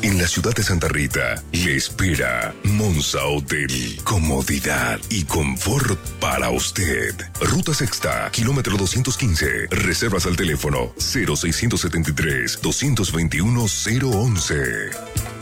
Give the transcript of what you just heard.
En la ciudad de Santa Rita, le espera Monza Hotel. Comodidad y confort para usted. Ruta Sexta, kilómetro 215. Reservas al teléfono 0673 221 011.